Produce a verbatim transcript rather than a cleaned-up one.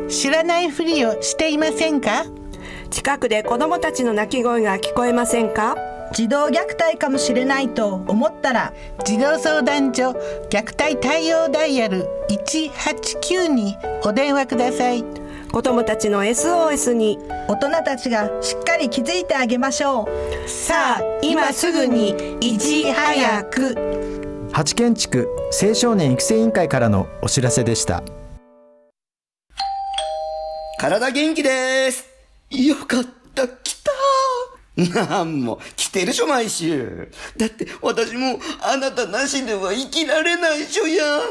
知らないふりをしていませんか？ 近くで子どもたちの泣き声が聞こえませんか？ 児童虐待かもしれないと思ったら、 児童相談所虐待対応ダイヤルいちはちきゅうにお電話ください。 子どもたちの エスオーエス に大人たちがしっかり気づいてあげましょう。 さあ今すぐにいち早く。 八軒地区青少年育成委員会からのお知らせでした。 体元気です。よかった、来た。なんも来てるしょ毎週。だって私もあなたなしでは生きられないしょや。